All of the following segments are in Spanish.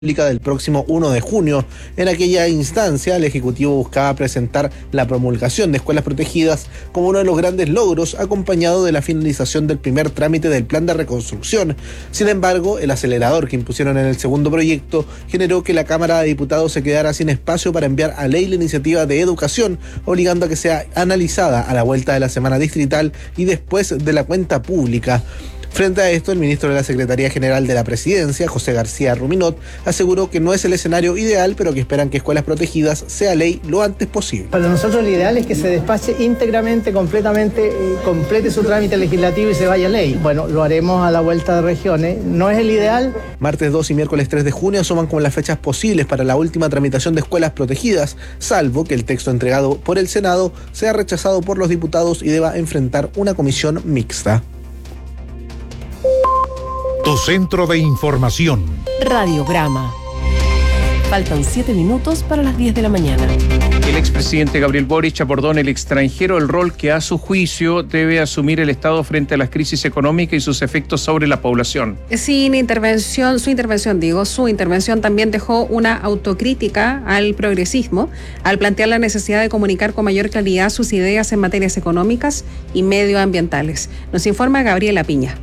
del próximo 1 de junio. En aquella instancia, el Ejecutivo buscaba presentar la promulgación de escuelas protegidas como uno de los grandes logros, acompañado de la finalización del primer trámite del plan de reconstrucción. Sin embargo, el acelerador que impusieron en el segundo proyecto generó que la Cámara de Diputados se quedara sin espacio para enviar a ley la iniciativa de educación, obligando a que sea analizada a la vuelta de la semana distrital y después de la cuenta pública. Frente a esto, el ministro de la Secretaría General de la Presidencia, José García Ruminot, aseguró que no es el escenario ideal, pero que esperan que escuelas protegidas sea ley lo antes posible. Para nosotros lo ideal es que se despache íntegramente, completamente, complete su trámite legislativo y se vaya a ley. Bueno, lo haremos a la vuelta de regiones. No es el ideal. Martes 2 y miércoles 3 de junio asoman como las fechas posibles para la última tramitación de escuelas protegidas, salvo que el texto entregado por el Senado sea rechazado por los diputados y deba enfrentar una comisión mixta. Tu centro de información. Radiograma. Faltan 7 minutos para las 10 de la mañana. El expresidente Gabriel Boric abordó en el extranjero el rol que a su juicio debe asumir el Estado frente a las crisis económicas y sus efectos sobre la población. Su intervención también dejó una autocrítica al progresismo al plantear la necesidad de comunicar con mayor claridad sus ideas en materias económicas y medioambientales. Nos informa Gabriela Piña.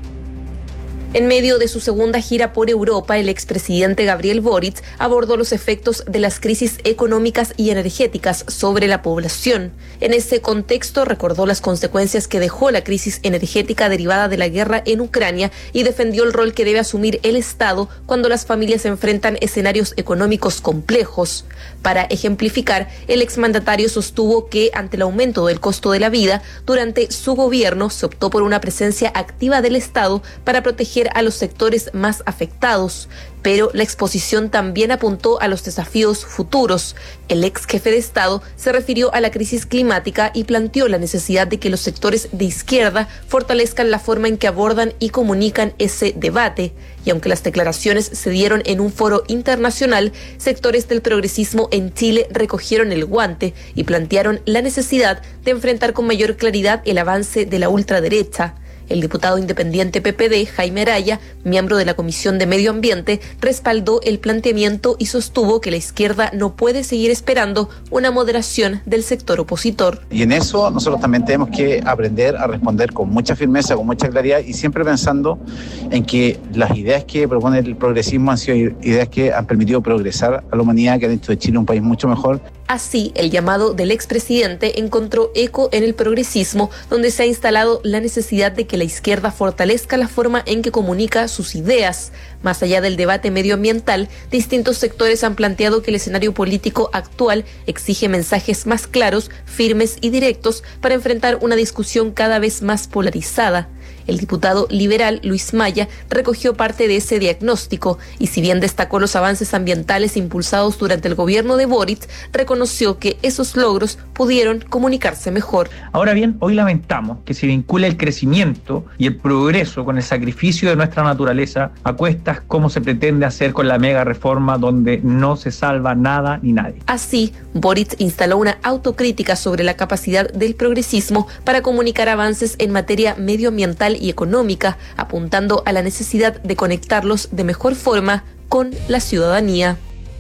En medio de su segunda gira por Europa, el expresidente Gabriel Boric abordó los efectos de las crisis económicas y energéticas sobre la población. En ese contexto, recordó las consecuencias que dejó la crisis energética derivada de la guerra en Ucrania y defendió el rol que debe asumir el Estado cuando las familias enfrentan escenarios económicos complejos. Para ejemplificar, el exmandatario sostuvo que, ante el aumento del costo de la vida, durante su gobierno se optó por una presencia activa del Estado para proteger a los sectores más afectados, pero la exposición también apuntó a los desafíos futuros. El ex jefe de Estado se refirió a la crisis climática y planteó la necesidad de que los sectores de izquierda fortalezcan la forma en que abordan y comunican ese debate. Y aunque las declaraciones se dieron en un foro internacional, sectores del progresismo en Chile recogieron el guante y plantearon la necesidad de enfrentar con mayor claridad el avance de la ultraderecha. El diputado independiente PPD, Jaime Araya, miembro de la Comisión de Medio Ambiente, respaldó el planteamiento y sostuvo que la izquierda no puede seguir esperando una moderación del sector opositor. Y en eso nosotros también tenemos que aprender a responder con mucha firmeza, con mucha claridad y siempre pensando en que las ideas que propone el progresismo han sido ideas que han permitido progresar a la humanidad, que han hecho de Chile un país mucho mejor. Así, el llamado del expresidente encontró eco en el progresismo, donde se ha instalado la necesidad de que la izquierda fortalezca la forma en que comunica sus ideas. Más allá del debate medioambiental, distintos sectores han planteado que el escenario político actual exige mensajes más claros, firmes y directos para enfrentar una discusión cada vez más polarizada. El diputado liberal Luis Maya recogió parte de ese diagnóstico y, si bien destacó los avances ambientales impulsados durante el gobierno de Boric, reconoció que esos logros pudieron comunicarse mejor. Ahora bien, hoy lamentamos que se vincule el crecimiento y el progreso con el sacrificio de nuestra naturaleza a cuestas como se pretende hacer con la mega reforma donde no se salva nada ni nadie. Así, Boric instaló una autocrítica sobre la capacidad del progresismo para comunicar avances en materia medioambiental y económica, apuntando a la necesidad de conectarlos de mejor forma con la ciudadanía.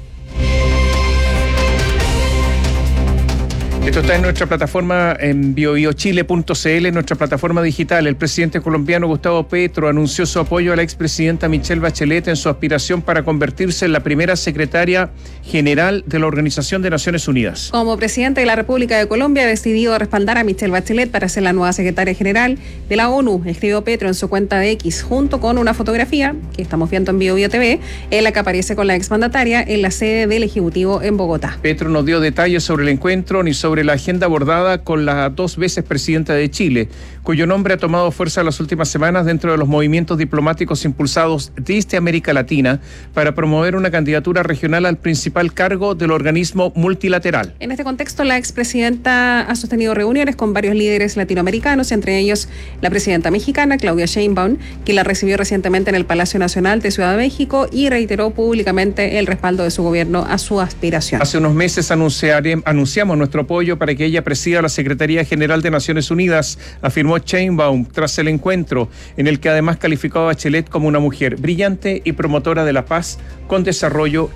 Esto está en nuestra plataforma en biobiochile.cl, nuestra plataforma digital. El presidente colombiano Gustavo Petro anunció su apoyo a la expresidenta Michelle Bachelet en su aspiración para convertirse en la primera secretaria general de la Organización de Naciones Unidas. Como presidente de la República de Colombia, ha decidido respaldar a Michelle Bachelet para ser la nueva secretaria general de la ONU, escribió Petro en su cuenta de X, junto con una fotografía que estamos viendo en BioBio TV, en la que aparece con la exmandataria en la sede del Ejecutivo en Bogotá. Petro no dio detalles sobre el encuentro ni sobre la agenda abordada con la 2 veces presidenta de Chile, cuyo nombre ha tomado fuerza en las últimas semanas dentro de los movimientos diplomáticos impulsados desde América Latina para promover una candidatura regional al principal cargo del organismo multilateral. En este contexto, la expresidenta ha sostenido reuniones con varios líderes latinoamericanos, entre ellos la presidenta mexicana, Claudia Sheinbaum, quien la recibió recientemente en el Palacio Nacional de Ciudad de México y reiteró públicamente el respaldo de su gobierno a su aspiración. Hace unos meses anunciamos nuestro apoyo apoyo para que ella presida la Secretaría General de Naciones Unidas, afirmó Sheinbaum tras el encuentro, en el que además calificó a Bachelet como una mujer brillante y promotora de la paz con desarrollo